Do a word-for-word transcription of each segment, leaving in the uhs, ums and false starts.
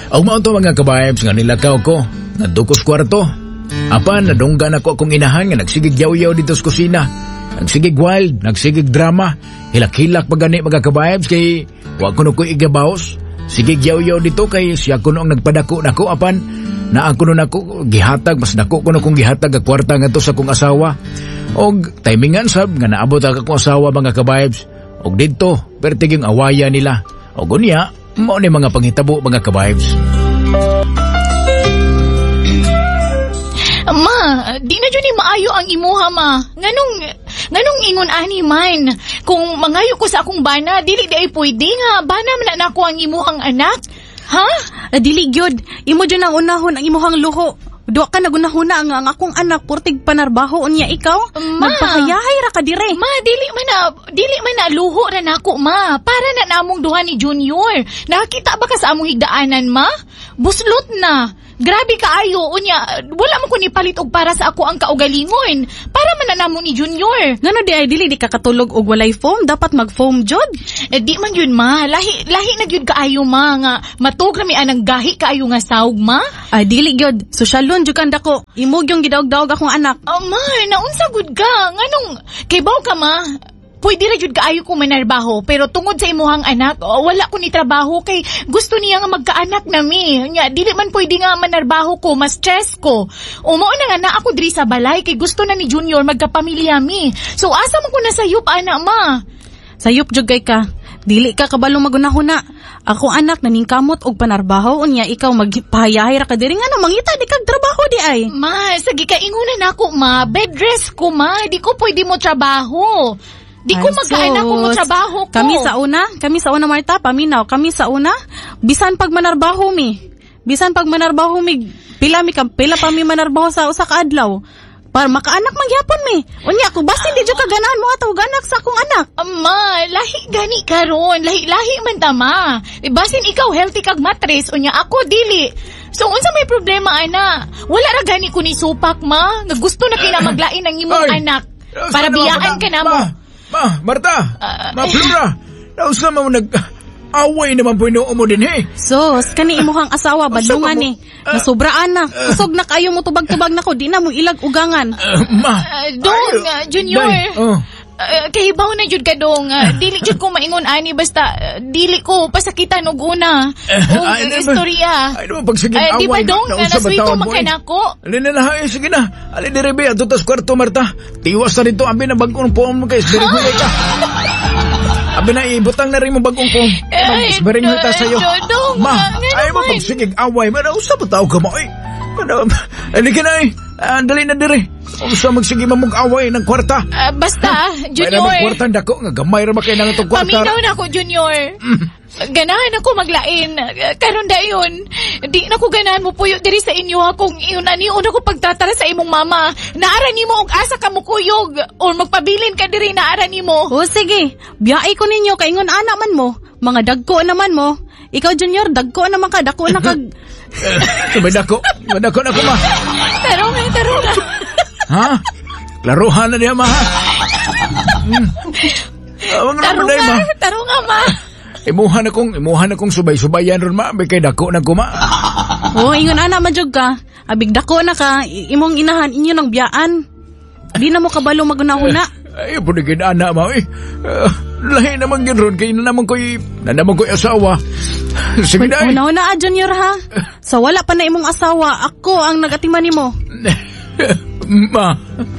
Ang mga to mga kabahibs nga nilakaw ko, nadukos kwarto. Apan, nadunggan ako akong inahan nga nagsigig yaw-yaw dito sa kusina. Nagsigig wild, nagsigig drama. Hilak-hilak pagani mga kabahibs kay wa ko no ko igabaos. Sigig yaw-yaw dito kay siya ko noong nagpadako nako apan naa ko nun ako gihatag, mas dako ko no kong gihatag ang kwarta nga to sa kong asawa. Og timingan sab nga naabot ang akong asawa mga kabahibs. Og dito, pertiging awaya nila. Og unya, mao ni mga panghitabo mga kabahibs. Ma, di na dyan ni maayo ang imuha, ma. Nganong, nganong ingon ani man. Kung mangayo ko sa akong bana, dili di ay pwede nga. Bana man na ako ang imuhang anak. Ha? Ah, dili gyud. Imo dyan ang unahon ang imuhang luho. Duwa ka nagunahuna ang, ang akong anak portig panarbaho unya ikaw. Ma, magpahayahay ra ka dire. Ma, dili man na, dili man na luho ra nako, ma. Para na namong duha ni Junior. Nakakita ba ka sa among higdaanan, ma? Buslot na. Grabe kaayo, unya, wala mo ko nipalit og para sa ako ang kaugalingon. Para man na namo ni Junior. Ngano di ay dili di ka katulog og walay foam, dapat mag-foam jud. Eh, di man yun, ma. Lahi, lahi na yun kaayo, ma. Nga, matug rami anang gahi kaayo nga saog, ma. Ay, dili gyud. Sosyalon jud kan dako. Imog yung gidaog-daog akong anak. Oh, ma, naunsa gud ka. Nganong, kay baw ka, ma. Pwede ra jud kaayo ko manarbaho, pero tungod sa imuhang anak, oh, wala ko ni trabaho kay gusto niya nga magkaanak nami. Nya dili man pwede nga manarbaho ko, mas stress ko. Umo na nga na ako diri sa balay kay gusto na ni Junior magkapamilya mi. So asa mo ko na sayop ana, ma? Sayop jud kay ka. Dili ka kabalo magunahuna. Ako anak naningkamot og panarbaho unya ikaw magpahayahay ra ka diri ngano mangita di kag trabaho di ay. Ma, sige ka ingunan nako, ma. Bed rest ko, ma. Di ko pwede mo trabaho. Di ko magkaanak ko mo trabaho ko. Kami sa una, kami sa una Marta, paminaw, kami sa una, bisan pag manarbaho mi. Bisan pag manarbaho mi, pila mi pila pa mi manarbaho sa usa ka adlaw. Para makaanak mangyapon mi. Unya ako basta di jud ka ganahan mo ataw ganak sa akong anak. Ama, lahi gani karon, lahi-lahi man ta, ma. E, basin ikaw healthy kag matres, unya ako dili. So unsa may problema ana? Wala ra gani ko ni supak, ma. Nga gusto na kina maglain ang imong Ay, anak. Para biyaan ka na mo. Ma, Marta, Uh, ma, Flora, nausa mo nag-away naman po inuo mo din, he. Sos, kani imuhang asawa, badlungan ni. Nasubraan na. Kusog na kayo mo tubag-tubag na ko, di na mo ilag ugangan. Uh, ma. Uh, dong, uh, Junior. Day, oh. Uh, kahibaw na jud ka dong. Uh, dili jud ko maingon ani basta uh, dili ko pasakitan og una. Og uh, istorya. Ay naman pag sige Uh, away. di ba dong, na- na nausa ba naswito tawag mo, man ka eh? nako? Alin na na, eh, sige na. Alin na rebe, ato tas kwarto, Marta. Tiwas na dito, abi na bagong poem mo guys. Dirigulay ka. Abi na, ibutang na rin mo bagong poem. Ay, Isbaring mo ita sa'yo. do- dong, Ma, nga ay mo naman. pag sige away. Ma, nausa ba tawag ka mo, eh? Ano, alin ka na, eh. Ah, dali na dire. Usa magsige mamog away ng kwarta. Uh, basta, May Junior. namang kwarta dako nga gamay ra makay nang itong kwarta. Paminaw na ako, Junior. Ganahan ako maglain. Karon dayon, di na ko ganahan mo puyo diri sa inyo ha kung iyon ani una ko pagtatara sa imong mama. Naara nimo og asa ka mo kuyog or magpabilin ka diri naara nimo. O sige, biyay ko ninyo, kaingon anak man mo. Mga dagko naman mo. Ikaw Junior, dagko naman ka, dako na kag... May dako. May dako na ko, ma. Taro nga, taro nga. Ha? Klaruhan na niya, ma. Ha? Hmm. Awang Taro naman na, ma. nga, taro nga, ma. Imuhan akong, imuhan akong subay-subayan ron, ma. May kay dako na ko, ma. O, ingon anak majog ka. Abig dako na ka, I- imong inahan inyo ng biyaan. Di na mo kabalo magunahuna. Ay, punigin anak, ma. Eh. Uh, lahi naman yun ron. Kaya na naman ko'y, na naman ko'y asawa. Sige na, eh. Una-una, Junior, ha? Sa wala pa na imong asawa, ako ang nagatiman nimo. Ma.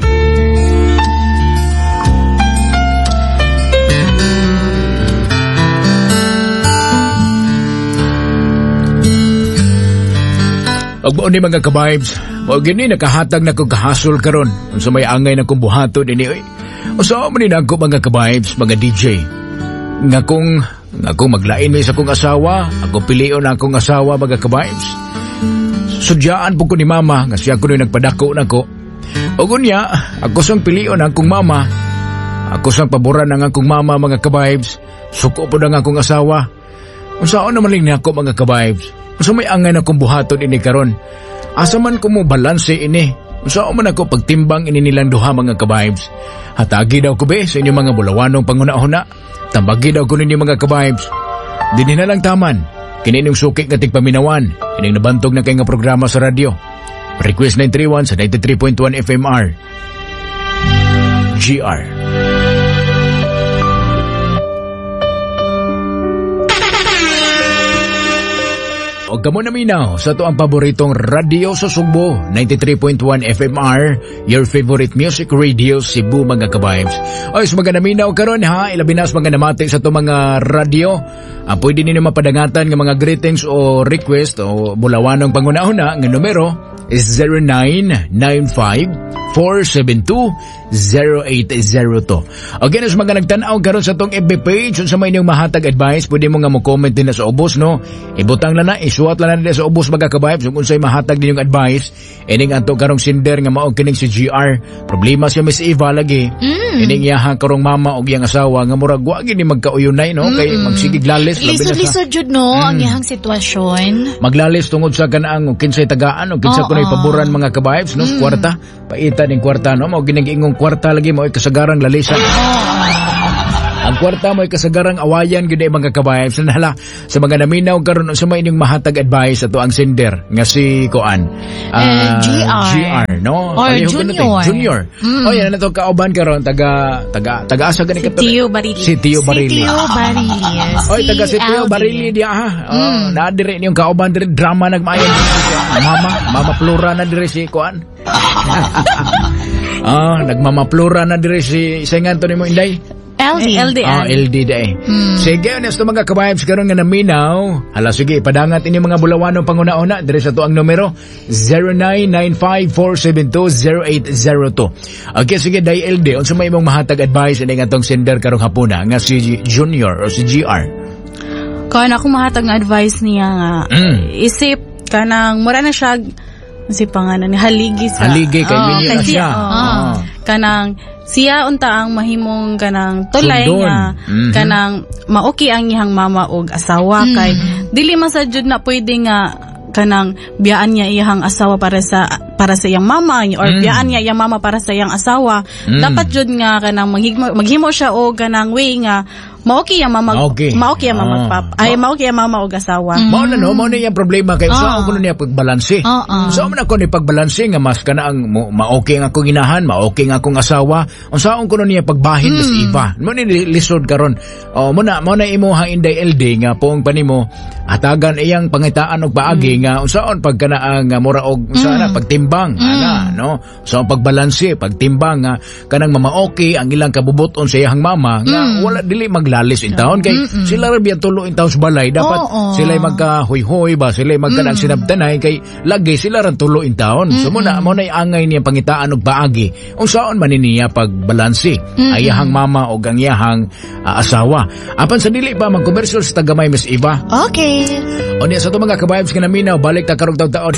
Pag mo ni mga ka-vibes, mo gini nakahatag na ko kahasol karon unsa may angay na kong buhaton ini oy. Usa man ni nako mga ka-vibes, mga D J. Nga kung nga kung maglain mi sa kong asawa, ako pilion na akong asawa mga ka-vibes. Sudyaan po ko ni mama nga siya ko nagpadako nako. O gunya, ako sang pilion ang akong mama. Ako sang paboran ang akong mama mga ka-vibes. Suko po na ang akong asawa. Unsaon naman lang ni ako mga ka-vibes. Unsa may angay na kong buhaton ini karon. Asa man ko mo balanse ini. Unsaon man ako pagtimbang ini nilang duha mga ka-vibes. Hatagi daw ko be sa inyong mga bulawanong panghuna-huna. Tambagi daw ko ninyo mga ka-vibes. Dini na lang taman. Kini ning suki nga tigpaminawan. Ining nabantog na kay nga programa sa radyo. Request nine three one sa ninety-three point one F M R. G R. O kamo na minaw sa to ang paboritong radio sa Sugbo, ninety-three point one F M R, your favorite music radio, Cebu mga ka-vibes. O is mga naminaw karon ha, ilabi na sa mga namati sa to mga radio. Ang pwede ninyo mapadangatan ng mga greetings o request o bulawanong pangunahuna ng numero is zero nine nine five four seven two zero eight zero two. Again, as mga nagtanaw karon sa tong F B page, sa may inyong mahatag advice, pwede mo nga mo comment din na sa ubos, no? Ibutang lang na, isuwat lang na sa ubos mga ka-vibes, kung unsay mahatag din yung advice. Ining ato karong sinder nga maog kining si G R. Problema siya Miss Eva lagi. Mm. Ining yaha karong mama og iyang asawa nga murag wa gini magkauyunay, no? Mm. Kay magsigig lalis. Lisod-lisod jud no, mm. ang iyang sitwasyon. Maglalis tungod sa kanaang og kinsay tagaan, og kinsa Oh, kunay oh. paboran mga ka-vibes, no? Mm. Kwarta, paita ning kwarta, no? Mao gining ingong kwarta lagi mo ay kasagarang lalisan. Ang kwarta mo ay kasagarang awayan gid ay mga ka-vibes. Hala sa mga naminaw karon sa may inyong mahatag advice ato ang sender nga si Koan. Eh, G R. G R, no? Or Palihog ka Junior. natin. Junior. Mm. Oh, yan na to kauban karon taga taga taga asa gani Si ka Tio Barili. Si Tio Barili. Si Tio Barili. Oy, taga si Tio Alvin. Barili dia ha. Oh, Mm. na dire niyong kauban dire drama nagmayan. Mama, mama Flora na dire si Koan. Ah, nagmamaplura na dire si Saingan to nimo Inday. L D. L D. Ah, L D day. Hmm. Sige, nesto mga ka-vibes karon nga naminaw. Hala sige, padangat ini mga bulawanong pangunahuna dire sa to ang numero zero nine nine five four seven two zero eight zero two. Okay, sige day L D, unsa may imong mahatag advice ini nga tong sender karong hapuna nga si Junior o si G R. Kung ako mahatag nga advice niya nga, Mm. isip kanang mura na siya, si pangalan ni haligi sa Haligi kay Oh, minyo na kasi, siya. oh, Ah. kanang siya unta ang mahimong kanang tulay Sundon. nga Mhm. kanang maoki ang iyang mama og asawa kay dili man sa jud na pwede nga kanang biyaan niya iyang asawa para sa para sa iyang mama or Mm. biyaan niya iyang mama para sa iyang asawa. Mm. Dapat jud nga kanang maghimo, maghimo siya og kanang way nga maoki ang mama Okay. maoki ang mama Ah. pap ay maoki ang mama og asawa. Mao na no, mao na yung problema kay Ah. usaon ko niya pagbalanse. Ah, ah. Usaon man ako ni pagbalanse nga mas kana ang mo- ma-okay nga akong inahan, ma-okay nga akong asawa. Usaon ko niya pagbahin mas iba. Mo ni lisod karon. Oh, mo na mo na imuhang Inday L D nga pong panimo atagan iyang pangitaan og paagi nga usaon pag kana ang uh, mura og sana pagtimbang ana no. So pagbalanse, pagtimbang nga kanang mama-okay ang ilang kabubuton sa iyang mama nga wala dili maglalis in taon kay sila ra biya tulo in taon sa balay dapat Oo. sila magkahoy-hoy ba sila magkanang sinabtanay kay lagi sila ran tulo in taon. So mo na mo na angay niya pangitaan og paagi unsaon man niya pagbalanse ayahang mama og ang iyahang ah, asawa. Apan sa dili pa magkomersyal sa tagamay Miss Eva. Okay. O niya sa ito mga ka-vibes ka naminaw, balik ta karong taon-taon.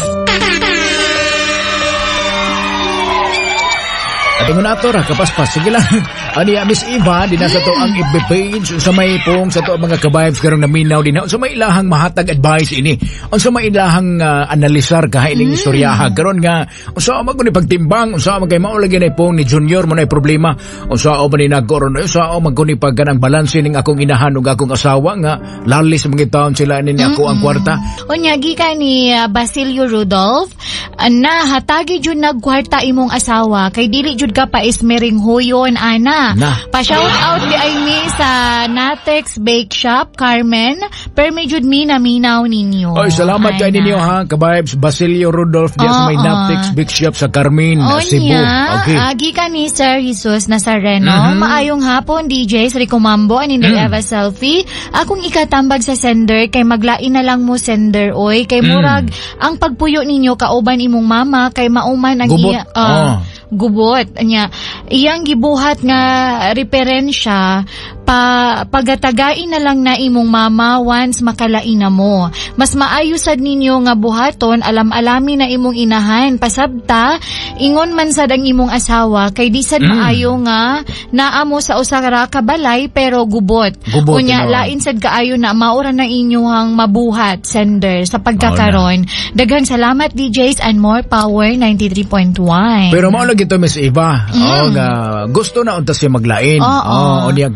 At ingon ato ra, kapaspas. Sige lang. Ani, Miss Eva, di na sa to ang F B page. Sa may pong sa to mga ka-vibes karong naminaw din. Sa may ilahang mahatag advice ini. Sa may ilahang uh, analisar kaha ining istoryaha. Karon nga, sa mag ni pagtimbang, sa mag kay maulagi na pong ni Junior mo na problema. Sa o man ni nagkoron, sa o mag ni pagkanang balanse ning akong inahan ug akong asawa nga lalis mga taon sila ni ako ang kwarta. Unya gika ni uh, Basilio Rudolph uh, na hatagi jud nagkwarta imong asawa kay dili jud ka pa ismering huyon ana. Na. Pa shout out di ay mi sa Natex Bake Shop Carmen permi jud mi na minaw ninyo. Oy, salamat kay Ana. ninyo ha, ka-vibes. Basilio Rudolph diya sa may Oo. Naptex Big Shop sa Carmen, Cebu. Onya, Okay. agi ka ni Sir Jesus Nazareno. Mhm. Maayong hapon, D J Rico Mambo, aninday Eva Selfie. Akong ikatambag sa sender, kay maglain na lang mo sender, oy. Kay murag, ang pagpuyo ninyo, kauban imong mama, kay mauman ang Gubot. iya... ah, Oh. gubot anya iyang gibuhat nga referensya pa pagatagain na lang na imong mama once makalain na mo. Mas maayo sad ninyo nga buhaton alam-alami na imong inahan pasabta ingon man sad ang imong asawa kay di sad Mm. maayo nga naamo sa usa ka balay pero gubot. Gubot, Unya no. lain sad kaayo na maura na inyong mabuhat sender sa pagkakaron. Daghang salamat D Js and more power ninety-three point one. Pero mao lagi to Miss Eva. Oh, nga gusto na unta siya maglain. Oo. Oh, unya karon mo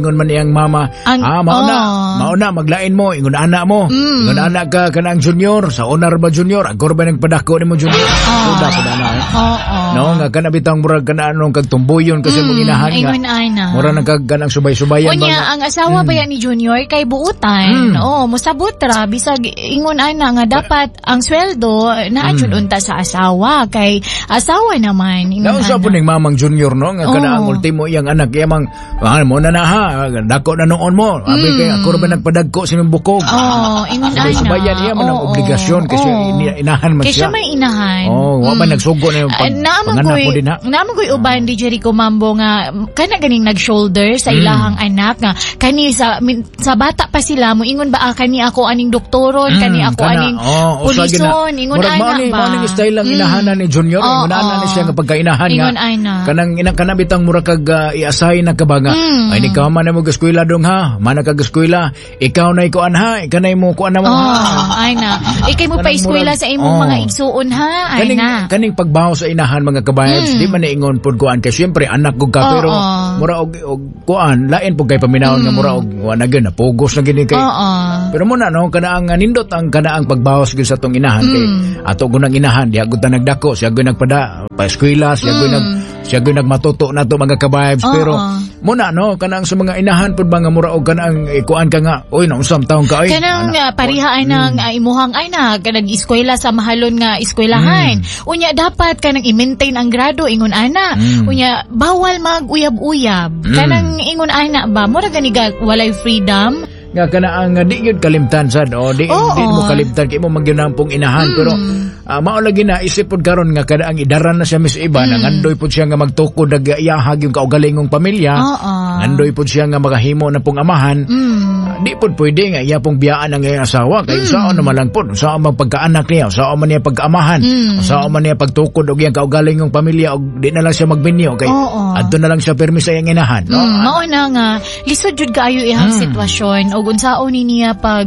ingon man iyang mama, Ang- ah, mauna, oh. mauna, maglain mo, ingon anak mo. Mm. Ingon anak ka, kanang junior, sa onar ba junior, agor ba nagpadako ni mo junior? Oh. Suda po na na, eh. Oo. No, nga ka nabitang murag ka na anong kagtumbuyon kasi mong inahan nga. Ingon ay na. Mura nang kag kanang subay-subayan ba Unya, nga. ang asawa ba yan ni Junior kay buutan. Mm. Oo, musabot ra bisag ingon ana nga dapat ang sweldo na Mm. unta sa asawa kay asawa naman ingon Nausa po ana. ning mamang junior no nga kana ang Oo. ultimo iyang anak iyang ah, mo na na ha dako na noon mo abi Mm. kay ako ra ba nagpadagko sa imong bukog. Oo, ingon ana. Subay-subayan iya man ang Oo, obligasyon kasi oo. ini- inahan man Kaya siya. siya may inahan. Oh, wa man Mm. nagsugo na yung Ah, pag, naaman panganak ko'y- mo din ha. naaman ko'y uban di Jericho Mambo nga kana ganing nag-shoulder sa Mm. ilahang anak nga kani sa min, sa bata pa sila mo ingon ba ah, kani ako aning doktoron kani Mm, ako kana, aning oh, usa gina. pulison ingon Murag ana mao ni- ba mao ning style lang Mm. inahanan ni Junior Oo, ingon ana ni siya nga pagkainahan nga. Ingon ana. Kanang ina kana bitang mura kag uh, i-assign na ka ba nga. Mm. Ay ni ka man na mo eskwela dong ha. Mana kag eskwela, ikaw na ikuan ha, ikanay mo kuan na mo Oh, ha. ay na. Ikay mo Kanang pa eskwela murag- sa imong oh. mga igsuon ha, ay Kaning, na. kaning pagbaho sa inahan mga kabayans, Mm. di man naingon pod kuan kay syempre anak ko ka Oo. pero mura og, og kuan lain pud kay paminawon nga mura og wa na gyud napugos na gini kay. Oo. Pero muna no kana ang nindot ang kana ang pagbawas gyud sa tong inahan kay Mm. ato gunang inahan diha gud ta nagdako siya gyud nagpada pa eskwela siya gyud Mm. nag siya gyud nagmatuto nato mga kabayans Oo. pero muna no kana ang sa mga inahan pud ba nga mura og kana ang eh, kuan ka nga oy nausam taong ka oy. Kanang anak, uh, parihaan ng uh, imuhang ay na kanang eskwela sa mahalon nga eskwelahan. Unya dapat kanang i-maintain ang grado ingon ana. Mm. Unya bawal mag-uyab-uyab. Mm. Kanang ingon ana ba mura gani ga walay freedom. nga kana ang uh, di gyud kalimtan sad o di, Oo. di mo kalimtan kay mo magyunampong inahan Mm. pero uh, mao lagi na isip pod karon nga kada ang idaran na siya mis iba Mm. nangandoy pod siya nga magtukod dag iyahag yung kaugalingong pamilya Oo. nandoy pod siya nga makahimo na pong amahan. Mm. Uh, di pod pwede nga iya pong biyaan ang iyang asawa kay Mm. saan naman lang pod saan man pagkaanak niya saan man niya pagkaamahan Mm. saan man niya pagtukod og iyang kaugalingong pamilya og di na lang siya magbinyo kay Oo. adto na lang siya permi sa iyang inahan no. Mm, mao na nga lisod jud kaayo ihang Mm. sitwasyon ug unsaon ni niya pag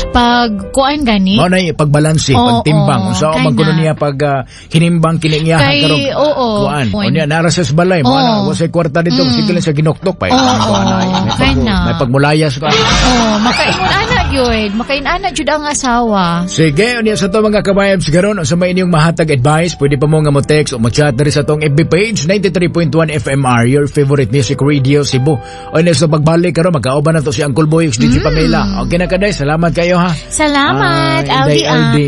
pag kuan gani. Mao na yung pagbalansi, Oo, pagtimbang. oo, Unsa man kay kuno na. niya pag uh, hinimbang kini niya Kay, karon. oo, Kuan. O point. niya nara sa balay mo Oo. ana, wa say kwarta dito Mm. sige lang sa ginoktok pa. Oo, Ang kuan na, oo, may, kay pag, na. may pagmulayas ka. Oh, makaingon ana gyud, makain ana jud ang asawa. Sige, unya sa to mga kabayabs garon sa may inyong mahatag advice, pwede pa mo nga mo text o mo chat diri sa tong F B page ninety-three point one F M R, your favorite music radio Cebu. O niya sa pagbalik karon magkaoban na to si Uncle Boy D J Pamela. Okay na kaday, salamat kayo ha. Salamat, Ah, Aldi Inday, ah. Aldi.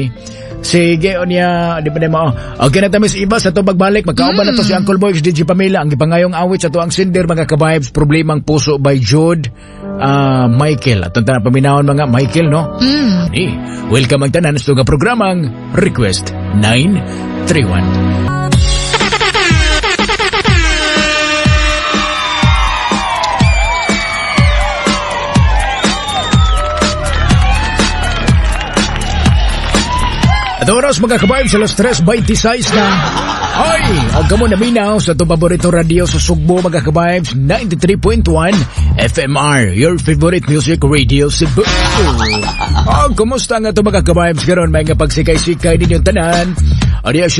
Sige, unya, di pa na mo. Okay na tamis iba sa to pagbalik. Magkauban na to si Uncle Boy D J Pamela. Ang gipangayong awit sa to ang sinder mga kabahibs. Problemang puso by Jude ah, Michael. At na paminawon mga Michael, no? Mm. Ni, welcome ang tanan sa nga programang Request nine three one. At oras mga kabayan sa las tres twenty-six na. Ay, og kamo na minaw sa to paborito radio sa Sugbo mga kabayan ninety-three point one F M R, your favorite music radio Cebu. Oh, kumusta nga to mga kabayan karon may nga pagsikay-sikay ninyong tanan? Ari